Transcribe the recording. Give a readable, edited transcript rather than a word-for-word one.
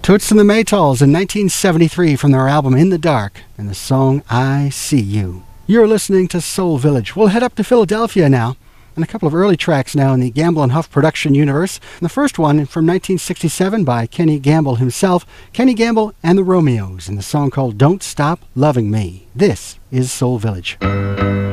Toots and the Maytals in 1973 from their album In the Dark and the song I See You. You're listening to Soul Village. We'll head up to Philadelphia now and a couple of early tracks now in the Gamble and Huff production universe. And the first one from 1967 by Kenny Gamble himself, Kenny Gamble and the Romeos in the song called Don't Stop Loving Me. This is Soul Village.